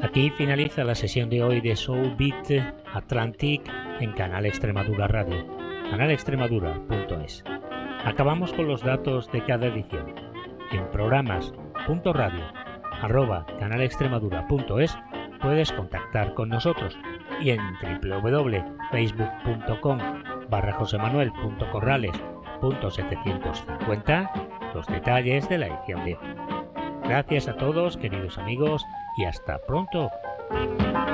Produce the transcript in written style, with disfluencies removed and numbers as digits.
Aquí finaliza la sesión de hoy de Soul Beat Atlantic en Canal Extremadura Radio, canalextremadura.es. Acabamos con los datos de cada edición. En programas.radio@canalextremadura.es puedes contactar con nosotros y en www.facebook.com/josemanuel.corrales.750 los detalles de la edición de hoy. Gracias a todos, queridos amigos, y hasta pronto.